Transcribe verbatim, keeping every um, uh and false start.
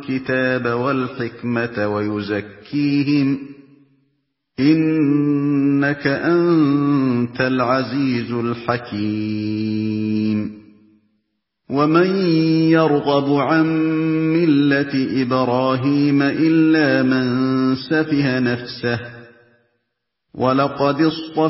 الكتاب والحكمة ويزكيهم إنك أنت العزيز الحكيم ومن يرغب عن ملة إبراهيم إلا من سفه نفسه ولقد اصطفيناه